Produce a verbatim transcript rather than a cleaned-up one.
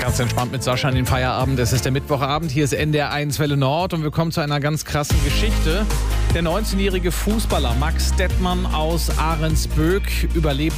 Ganz entspannt mit Sascha in den Feierabend. Es ist der Mittwochabend, hier ist N D R eins Welle Nord und wir kommen zu einer ganz krassen Geschichte. Der neunzehnjährige Fußballer Max Dettmann aus Ahrensböck überlebt